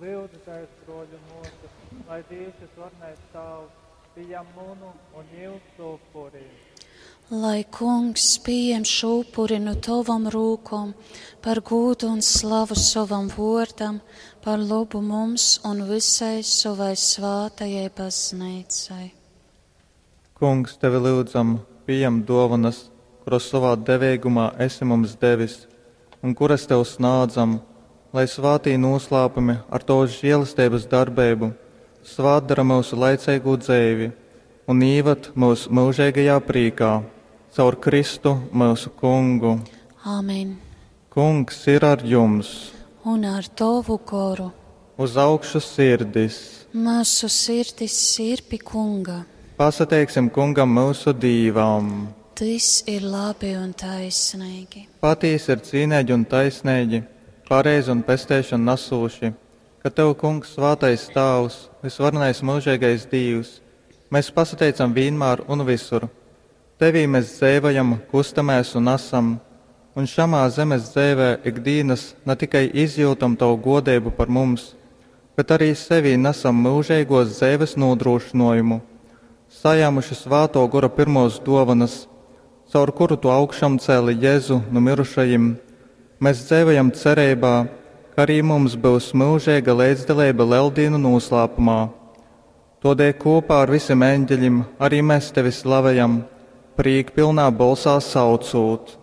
Lūdzu, Tēvs, broļu mūsu, lai Dievs varnais tavs, pieņem munu un jūsu upuri. Lai Kungs pieņem šūpuri no tavam rūkom, par gūdu un slavu savam vārdam, par labu mums un visai savai svātajai baznīcai. Kungs, tevi lūdzam, pieņem dāvanas, kuras savā devīgumā esi mums devis, un kuras tev snādzam, lai svātī noslēpumi ar tavas žēlastības darbību svātdara mūsu laicīgu dzīvi un īvat mūsu mūžīgajā prīkā caur Kristu mūsu Kungu. Āmen. Kungs ir ar jums. Un ar tavu garu. Uz augšu sirdis. Mūsu sirdis ir pie Kunga. Pasateiksim Kungam mūsu dīvām. Tas ir labi un taisnīgi. Patiesi ir cīnēģi un taisnēģi, pareizi un pestēšana nasūši, ka tev, Kungs, svātais tavs, visvarnais mūžīgais Dievs, mēs pasateicam vienmēr un visur. Tevī mēs dzīvojam, kustamies un esam, un šamā zemes dzīvē ikdienas ne tikai izjūtam tavu godību par mums, bet arī sevī nesam mūžīgos dzīves nodrošinājumu, sajāmuši svāto gara pirmos dāvanas, caur kuru tu augšām cēli Jēzu no mirušajiem. Mēs dzīvojam cerībā, ka arī mums būs mūžīga līdzdalība Leldīnu noslēpumā. Todēļ kopā ar visiem eņģeļiem arī mēs tevi slavējam, prīk pilnā balsā saucot.